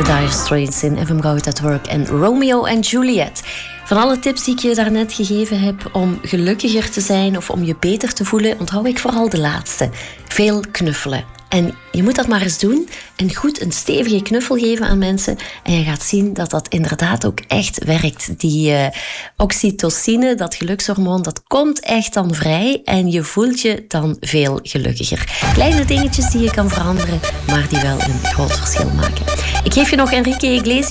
The Dire Straits in If I'm Out at Work en Romeo and Juliet. Van alle tips die ik je daarnet gegeven heb om gelukkiger te zijn of om je beter te voelen, onthoud ik vooral de laatste. Veel knuffelen. En je moet dat maar eens doen. En goed een stevige knuffel geven aan mensen. En je gaat zien dat dat inderdaad ook echt werkt. Die oxytocine, dat gelukshormoon, dat komt echt dan vrij. En je voelt je dan veel gelukkiger. Kleine dingetjes die je kan veranderen, maar die wel een groot verschil maken. Ik geef je nog Enrique Iglesias.